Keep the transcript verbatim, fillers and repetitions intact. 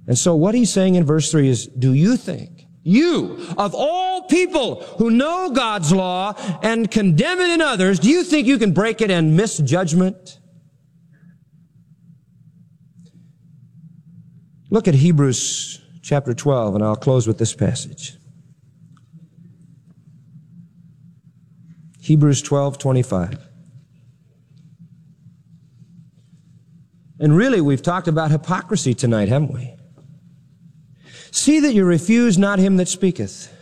And so what he's saying in verse three is, do you think, you, of all people who know God's law and condemn it in others, do you think you can break it and miss judgment? Look at Hebrews chapter twelve, and I'll close with this passage. Hebrews twelve twenty-five. And really, we've talked about hypocrisy tonight, haven't we? See that you refuse not him that speaketh.